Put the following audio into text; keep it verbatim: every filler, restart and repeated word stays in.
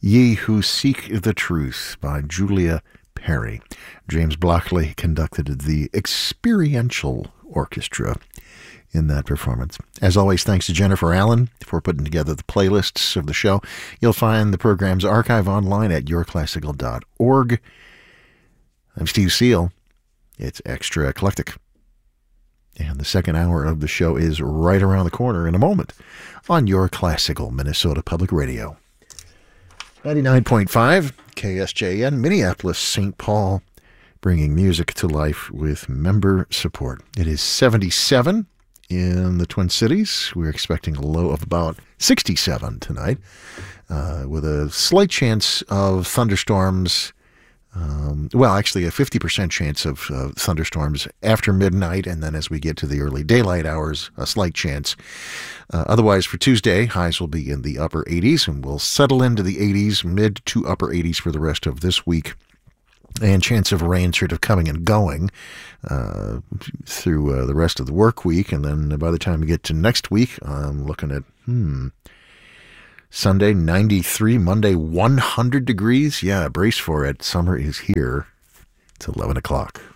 Ye Who Seek the Truth by Julia Perry. James Blockley conducted the experiential orchestra in that performance. As always, thanks to Jennifer Allen for putting together the playlists of the show. You'll find the program's archive online at your classical dot org. I'm Steve Seal. It's Extra Eclectic. And the second hour of the show is right around the corner in a moment on Your Classical Minnesota Public Radio. ninety-nine point five K S J N, Minneapolis, Saint Paul, bringing music to life with member support. It is seventy-seven in the Twin Cities. We're expecting a low of about sixty-seven tonight, uh, with a slight chance of thunderstorms. Um, well, actually a fifty percent chance of uh, thunderstorms after midnight, and then as we get to the early daylight hours, a slight chance. Uh, otherwise, for Tuesday, highs will be in the upper eighties, and we'll settle into the eighties, mid to upper eighties for the rest of this week. And chance of rain sort of coming and going uh, through uh, the rest of the work week. And then by the time we get to next week, I'm looking at, hmm... Sunday, ninety-three. Monday, one hundred degrees. Yeah, brace for it. Summer is here. It's eleven o'clock.